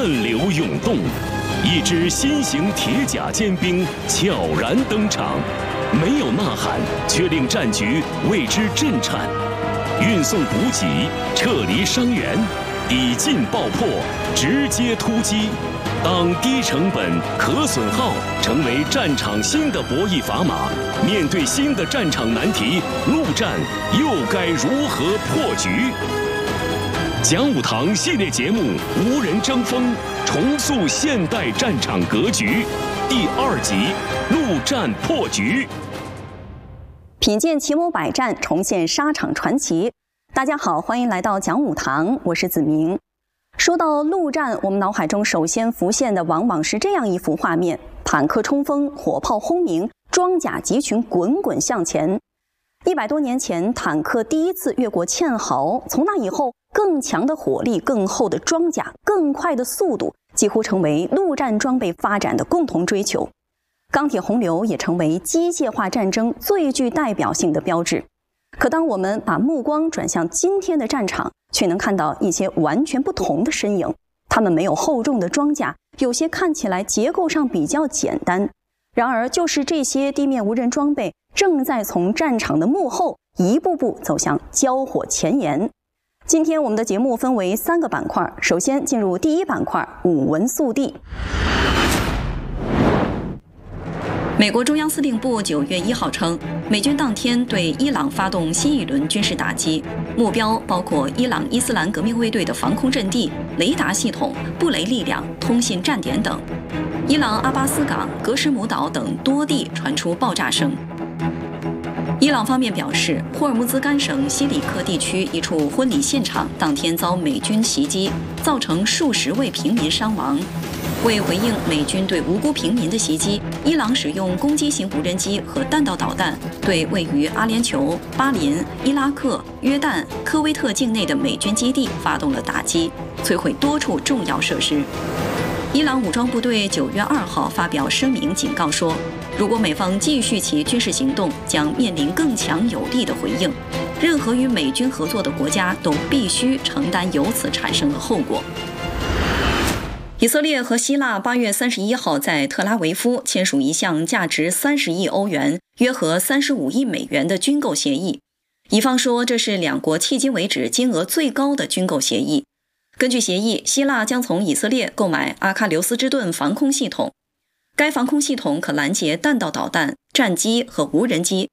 暗流涌动，一支新型铁甲尖兵悄然登场，没有呐喊，却令战局为之震颤。运送补给，撤离伤员，抵近爆破，直接突击。当低成本、可损耗成为战场新的博弈砝码，面对新的战场难题，陆战又该如何破局？讲武堂系列节目《无人争锋》，重塑现代战场格局，第2集《陆战破局》。 品鉴奇谋百战，重现沙场传奇。大家好，欢迎来到讲武堂，我是子明。说到陆战，我们脑海中首先浮现的往往是这样一幅画面：坦克冲锋，火炮轰鸣，装甲集群滚滚向前。100多年前，坦克第一次越过堑壕，从那以后，更强的火力、更厚的装甲、更快的速度，几乎成为陆战装备发展的共同追求。钢铁洪流也成为机械化战争最具代表性的标志。可当我们把目光转向今天的战场，却能看到一些完全不同的身影。他们没有厚重的装甲，有些看起来结构上比较简单。然而，就是这些地面无人装备，正在从战场的幕后一步步走向交火前沿。今天我们的节目分为3个板块，首先进入第1板块，武文速递。 美国中央司令部9月1号称，美军当天对伊朗发动新一轮军事打击，目标包括伊朗伊斯兰革命卫队的防空阵地、雷达系统、布雷力量、通信站点等。伊朗阿巴斯港、格什姆岛等多地传出爆炸声。伊朗方面表示，霍尔木兹干省西里克地区一处婚礼现场当天遭美军袭击，造成数十位平民伤亡。为回应美军对无辜平民的袭击，伊朗使用攻击型无人机和弹道导弹对位于阿联酋、巴林、伊拉克、约旦、科威特境内的美军基地发动了打击，摧毁多处重要设施。伊朗武装部队9月2号发表声明警告说，如果美方继续其军事行动，将面临更强有力的回应。任何与美军合作的国家都必须承担由此产生的后果。以色列和希腊8月31号在特拉维夫签署一项价值30亿欧元（约合35亿美元）的军购协议。以方说，这是两国迄今为止金额最高的军购协议。根据协议，希腊将从以色列购买阿喀琉斯之盾防空系统，该防空系统可拦截弹道导弹、战机和无人机，